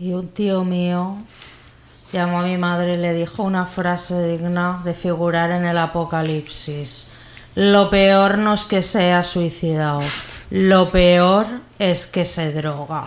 y un tío mío llamó a mi madre y le dijo una frase digna de figurar en el apocalipsis. Lo peor no es que sea suicidado, lo peor es que se droga.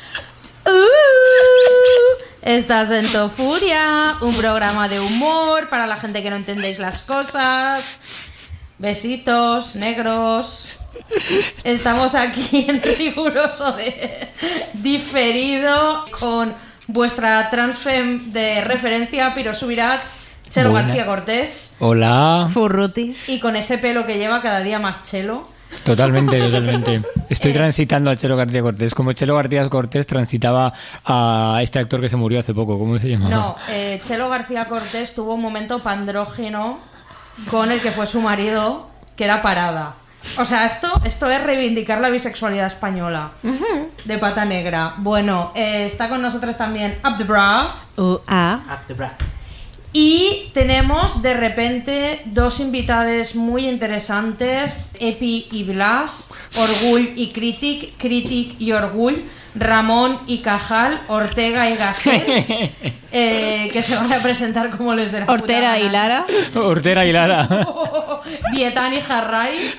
Estás en Tofuria, un programa de humor para la gente que no entendéis las cosas. Besitos, negros. Estamos aquí en riguroso diferido con vuestra transfem de referencia, Piro Subirats, Chelo García Cortés. Hola. Furruti. Y con ese pelo que lleva cada día más Chelo. Totalmente. Estoy transitando a Chelo García Cortés, como Chelo García Cortés transitaba a este actor que se murió hace poco. ¿Cómo se llamaba? No, Chelo García Cortés tuvo un momento pandrógeno con el que fue su marido, que era Parada. O sea, esto es reivindicar la bisexualidad española. De pata negra. Bueno, está con nosotros también Up the Bra. Up the Bra. Y tenemos de repente dos invitades muy interesantes, Epi y Blas, Orgull y Crític y Orgull, Ramón y Cajal, Ortega y Gasset, que se van a presentar como les dé la puta Ortera y Lara. Ortera y Lara. Vietán y Jarray,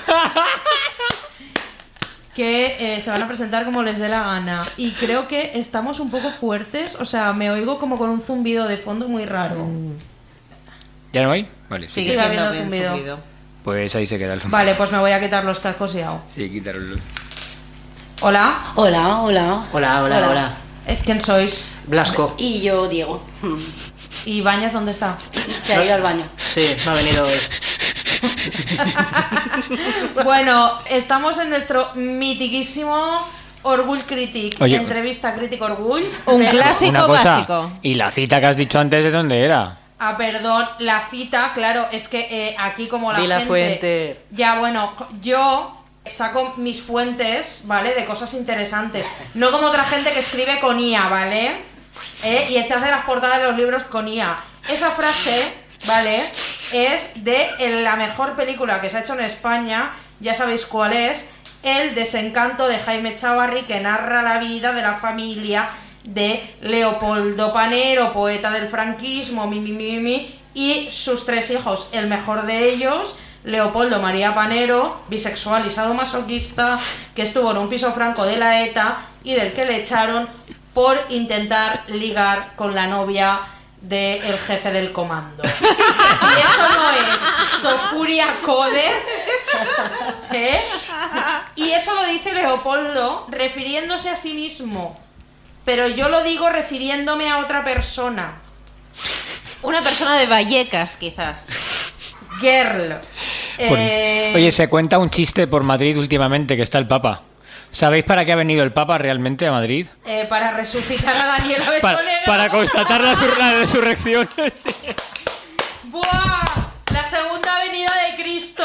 que se van a presentar como les dé la gana. Y creo que estamos un poco fuertes, o sea, me oigo como con un zumbido de fondo muy raro. ¿Ya no hay? Vale. Sigue habiendo zumbido. Pues ahí se queda el zumbido. Vale, pues me voy a quitar los cascos y hago. Sí, quítalo. Hola. Hola. ¿Quién sois? Blasco. Y yo, Diego. ¿Y Ibáñez dónde está? Se ha ido al baño. Sí, me ha venido hoy. Bueno, estamos en nuestro mitiquísimo Orgull Critic. Oye, entrevista Critic Orgull. Un clásico Una cosa, básico. ¿y la cita que has dicho antes de dónde era? Ah, perdón, la cita, claro, es que aquí como la Di la gente... fuente. Ya, bueno, yo saco mis fuentes, ¿vale? De cosas interesantes. No como otra gente que escribe con IA, ¿vale? Y echa de las portadas de los libros con IA. Esa frase, ¿vale? Es de la mejor película que se ha hecho en España, ya sabéis cuál es, El desencanto de Jaime Chavarri, que narra la vida de la familia de Leopoldo Panero, poeta del franquismo, y sus tres hijos. El mejor de ellos, Leopoldo María Panero, bisexual y sadomasoquista, que estuvo en un piso franco de la ETA y del que le echaron por intentar ligar con la novia del jefe del comando. Si eso no es Tofuria Code, ¿eh? Y eso lo dice Leopoldo refiriéndose a sí mismo, pero yo lo digo refiriéndome a otra persona. Una persona de Vallecas, quizás. Girl. Oye, se cuenta un chiste por Madrid últimamente que está el Papa. ¿Sabéis para qué ha venido el Papa realmente a Madrid? Para resucitar a Daniela Besonega. Para constatar la resurrección. Sí. ¡Buah! La segunda venida de Cristo.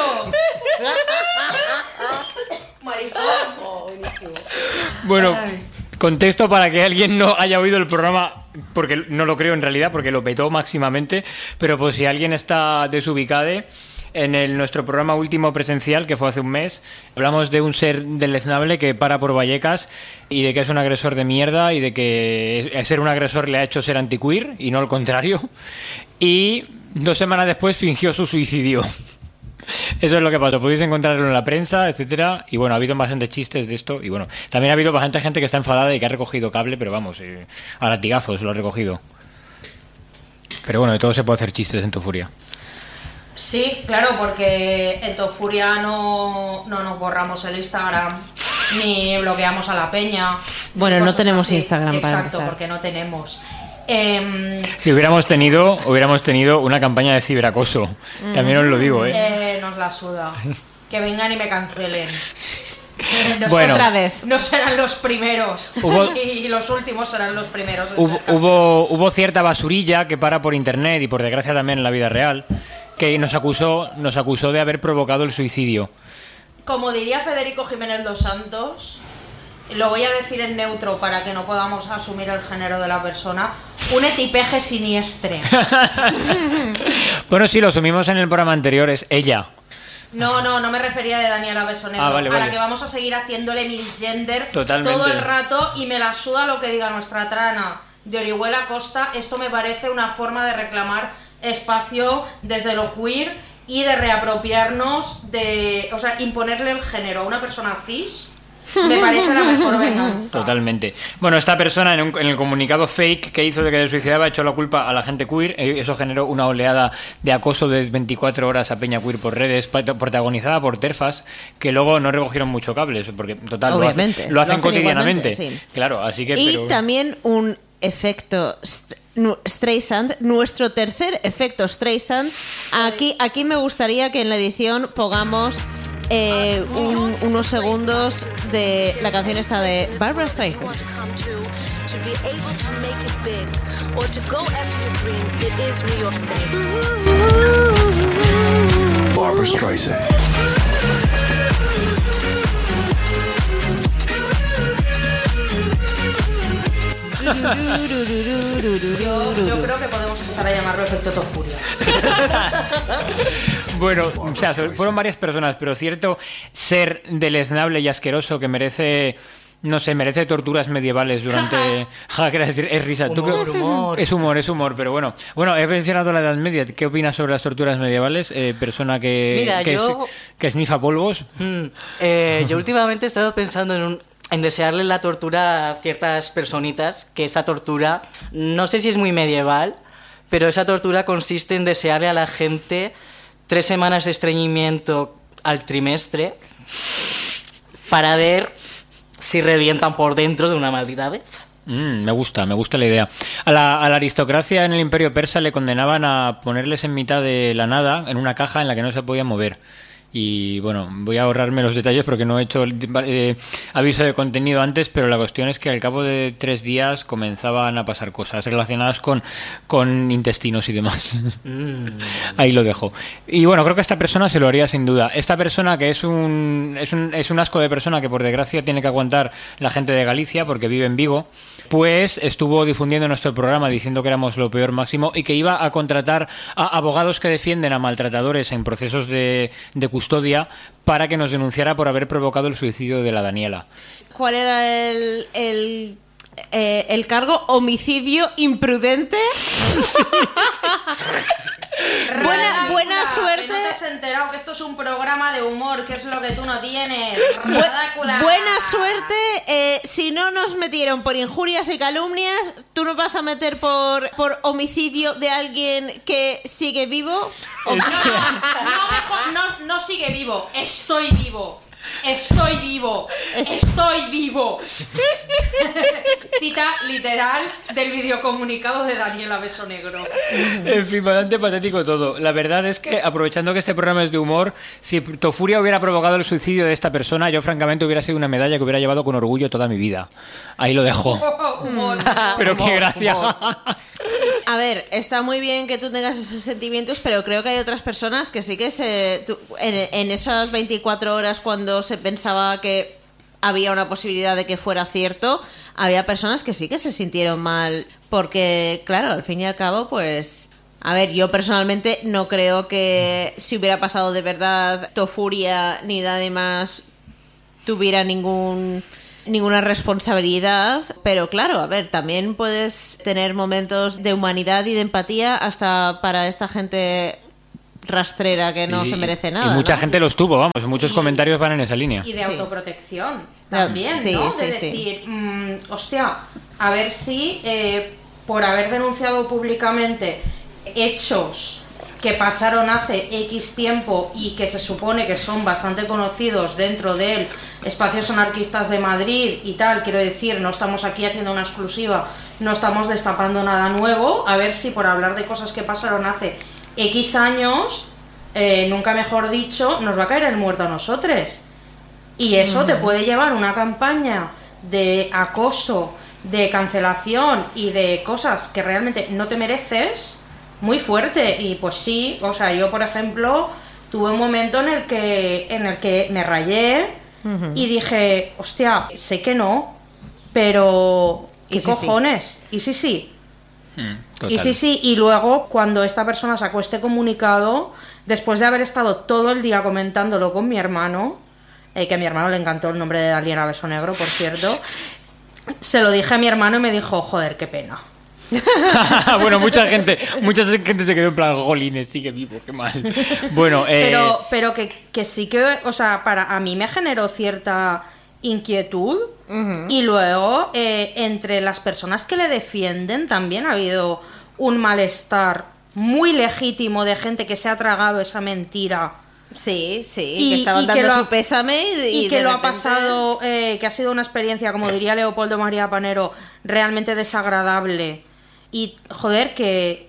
Marisol. Oh, buenísimo. Bueno, contexto para que alguien no haya oído el programa, porque no lo creo en realidad, porque lo petó máximamente, pero pues si alguien está desubicado, en nuestro programa último presencial, que fue hace un mes, hablamos de un ser deleznable que para por Vallecas y de que es un agresor de mierda y de que ser un agresor le ha hecho ser antiqueer y no al contrario. Y 2 semanas después fingió su suicidio. Eso es lo que pasó. Podéis encontrarlo en la prensa, etcétera. Y bueno, ha habido bastantes chistes de esto. Y bueno, también ha habido bastante gente que está enfadada y que ha recogido cable, pero vamos, a latigazos lo ha recogido. Pero bueno, de todo se puede hacer chistes en Tofuria. Sí, claro, porque en Tofuria no nos borramos el Instagram ni bloqueamos a la peña. Bueno, no tenemos así. Instagram para Exacto, empezar. porque no tenemos. Si hubiéramos tenido una campaña de ciberacoso. También os lo digo, Nos la suda. Que vengan y me cancelen. Bueno, otra vez. No serán los primeros. Y los últimos serán los primeros. Hubo cierta basurilla que para por internet y por desgracia también en la vida real, que nos acusó de haber provocado el suicidio. Como diría Federico Jiménez dos Santos, lo voy a decir en neutro para que no podamos asumir el género de la persona, un etipeje siniestre. Bueno, sí, lo asumimos en el programa anterior, es ella. No me refería de Daniela Besonega, vale. a la que vamos a seguir haciéndole misgender Totalmente. todo el rato y me la suda lo que diga nuestra trana. de Orihuela Costa, esto me parece una forma de reclamar espacio desde lo queer y de reapropiarnos de, o sea, imponerle el género a una persona cis. Me parece la mejor venganza. Totalmente. Bueno, esta persona en el comunicado fake que hizo de que se suicidaba echó la culpa a la gente queer. Eso generó una oleada de acoso de 24 horas a peña queer por redes, protagonizada por TERFas, que luego no recogieron mucho cables, porque total obviamente lo hacen cotidianamente. Sí. Claro, así que... Y también un efecto Streisand, nuestro tercer efecto Streisand. Aquí me gustaría que en la edición pongamos unos segundos de la canción esta de Barbra Streisand. Barbra Streisand. Yo creo que podemos empezar a llamarlo efecto Tofuria. Bueno, o sea, fueron varias personas, pero cierto ser deleznable y asqueroso que merece... No sé, merece torturas medievales durante... Quería decir, es risa. Humor. Es humor, pero bueno. Bueno, he mencionado la Edad Media. ¿Qué opinas sobre las torturas medievales? Persona Mira, que snifa polvos. Yo últimamente he estado pensando en desearle la tortura a ciertas personitas, que esa tortura, no sé si es muy medieval, pero esa tortura consiste en desearle a la gente 3 semanas de estreñimiento al trimestre para ver si revientan por dentro de una maldita vez. Me gusta la idea. A la aristocracia en el Imperio Persa le condenaban a ponerles en mitad de la nada, en una caja en la que no se podía mover. Y bueno, voy a ahorrarme los detalles porque no he hecho aviso de contenido antes, pero la cuestión es que al cabo de 3 días comenzaban a pasar cosas relacionadas con intestinos y demás. Ahí lo dejo. Y bueno, creo que esta persona se lo haría sin duda. Esta persona que es un asco de persona que por desgracia tiene que aguantar la gente de Galicia porque vive en Vigo, pues estuvo difundiendo nuestro programa diciendo que éramos lo peor máximo y que iba a contratar a abogados que defienden a maltratadores en procesos de custodia para que nos denunciara por haber provocado el suicidio de la Daniela. ¿Cuál era el cargo? ¿Homicidio imprudente? Buena suerte. ¿No te has enterado que esto es un programa de humor? Que es lo que tú no tienes. Buena suerte. Si no nos metieron por injurias y calumnias, ¿tú nos vas a meter por homicidio de alguien que sigue vivo? No sigue vivo. Estoy vivo. Estoy vivo. Cita literal del videocomunicado de Daniela Beso Negro. En fin, bastante patético todo. La verdad es que, aprovechando que este programa es de humor, si Tofuria hubiera provocado el suicidio de esta persona, yo francamente hubiera sido una medalla que hubiera llevado con orgullo toda mi vida. Ahí lo dejo. Humor. Pero qué gracia. A ver, está muy bien que tú tengas esos sentimientos, pero creo que hay otras personas que sí que en esas 24 horas cuando se pensaba que había una posibilidad de que fuera cierto, había personas que sí que se sintieron mal, porque claro, al fin y al cabo, pues... A ver, yo personalmente no creo que si hubiera pasado de verdad Tofuria ni nadie más tuviera ninguna responsabilidad, pero claro, a ver, también puedes tener momentos de humanidad y de empatía hasta para esta gente rastrera que no se merece nada. Y mucha gente los tuvo, vamos, muchos comentarios van en esa línea. Y de autoprotección también, sí, ¿no? Sí, de decir, hostia, a ver si por haber denunciado públicamente hechos que pasaron hace X tiempo y que se supone que son bastante conocidos dentro del espacios anarquistas de Madrid y tal, quiero decir, no estamos aquí haciendo una exclusiva, no estamos destapando nada nuevo, a ver si por hablar de cosas que pasaron hace X años, nunca mejor dicho, nos va a caer el muerto a nosotros. Y eso te puede llevar una campaña de acoso, de cancelación y de cosas que realmente no te mereces muy fuerte. Y pues sí, o sea, yo por ejemplo tuve un momento en el que me rayé y dije, hostia, sé que no, pero ¿qué cojones? Sí. ¿Y sí sí? Y sí, y luego cuando esta persona sacó este comunicado, después de haber estado todo el día comentándolo con mi hermano, que a mi hermano le encantó el nombre de Daniela Beso Negro, por cierto, se lo dije a mi hermano y me dijo, joder, qué pena. Bueno, mucha gente se quedó en plan, jolines, sigue vivo, qué mal. Bueno, pero que sí que, o sea, a mí me generó cierta inquietud. Y luego, entre las personas que le defienden también ha habido un malestar muy legítimo de gente que se ha tragado esa mentira. Sí, que estaban dando su pésame y que de lo repente... ha pasado, que ha sido una experiencia, como diría Leopoldo María Panero, realmente desagradable. Y, joder, que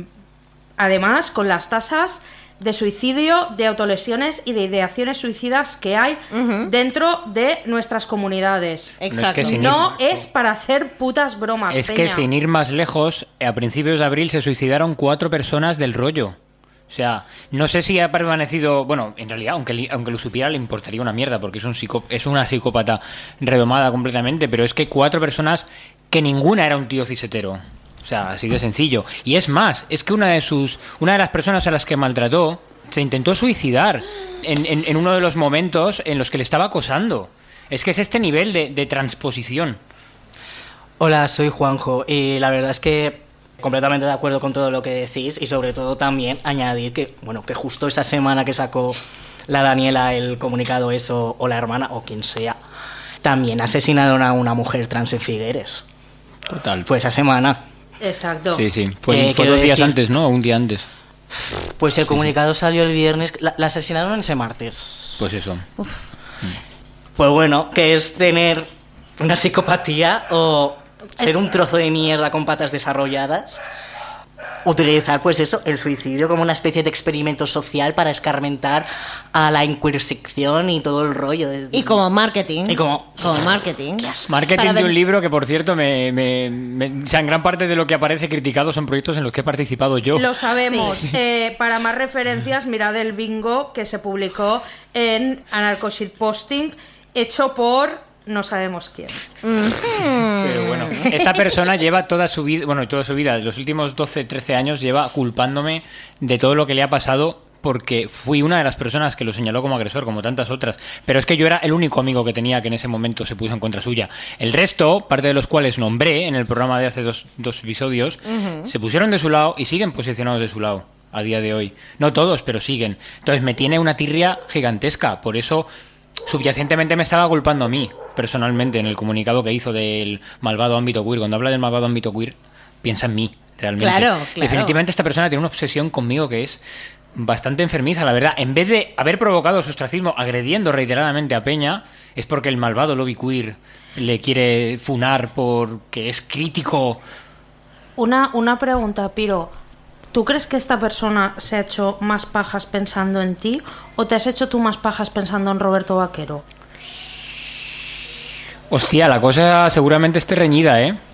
además con las tasas de suicidio, de autolesiones y de ideaciones suicidas que hay dentro de nuestras comunidades. Exacto. No es para hacer putas bromas, Es Peña. que sin ir más lejos, a principios de abril se suicidaron 4 personas del rollo. O sea, no sé si ha permanecido... Bueno, en realidad, aunque lo supiera, le importaría una mierda, porque es una psicópata redomada completamente, pero es que 4 personas que ninguna era un tío cisetero. O sea, así de sencillo. Y es más, es que una de las personas a las que maltrató se intentó suicidar en uno de los momentos en los que le estaba acosando. Es que es este nivel de transposición. Hola, soy Juanjo, y la verdad es que completamente de acuerdo con todo lo que decís, y sobre todo también añadir que, bueno, que justo esa semana que sacó la Daniela el comunicado eso, o la hermana, o quien sea, también asesinaron a una mujer trans en Figueres. Total. Fue esa semana. Exacto. Sí. Fue 2 días antes, ¿no? Un día antes. Pues el comunicado salió el viernes. La asesinaron ese martes. Pues eso. Pues bueno, que es tener una psicopatía o ser un trozo de mierda con patas desarrolladas. Utilizar, pues eso, el suicidio como una especie de experimento social para escarmentar a la inquisición y todo el rollo. Y como marketing. Y como marketing. Marketing de un libro que, por cierto, o sea, en gran parte de lo que aparece criticado son proyectos en los que he participado yo. Lo sabemos. Sí. Para más referencias, mirad el bingo que se publicó en Anarcho-Shitposting, hecho por... no sabemos quién. Pero bueno, esta persona lleva toda su vida, los últimos 12, 13 años, lleva culpándome de todo lo que le ha pasado, porque fui una de las personas que lo señaló como agresor, como tantas otras. Pero es que yo era el único amigo que tenía que en ese momento se puso en contra suya. El resto, parte de los cuales nombré en el programa de hace dos episodios, se pusieron de su lado y siguen posicionados de su lado a día de hoy. No todos, pero siguen. Entonces me tiene una tirria gigantesca. Por eso, subyacentemente me estaba culpando a mí, personalmente, en el comunicado que hizo del malvado ámbito queer. Cuando habla del malvado ámbito queer, piensa en mí, realmente. Claro. Definitivamente esta persona tiene una obsesión conmigo que es bastante enfermiza, la verdad. En vez de haber provocado su ostracismo agrediendo reiteradamente a Peña, es porque el malvado lobby queer le quiere funar porque es crítico. Una pregunta, Piro. ¿Tú crees que esta persona se ha hecho más pajas pensando en ti o te has hecho tú más pajas pensando en Roberto Vaquero? Hostia, la cosa seguramente esté reñida, ¿eh?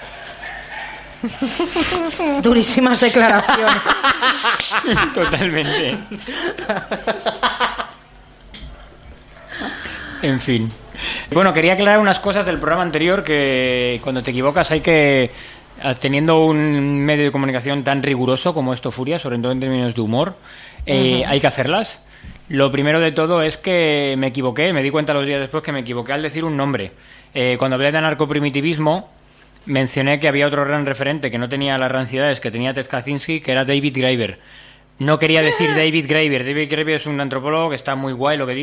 Durísimas declaraciones. Totalmente. En fin. Bueno, quería aclarar unas cosas del programa anterior, que cuando te equivocas hay que... Teniendo un medio de comunicación tan riguroso como esto Furia, sobre todo en términos de humor, hay que hacerlas. Lo primero de todo es que me equivoqué, me di cuenta los días después que me equivoqué al decir un nombre. Cuando hablé de anarcoprimitivismo, mencioné que había otro gran referente que no tenía las ranciedades que tenía Ted Kaczynski, que era David Graeber. No quería decir David Graeber. David Graeber es un antropólogo que está muy guay lo que dice.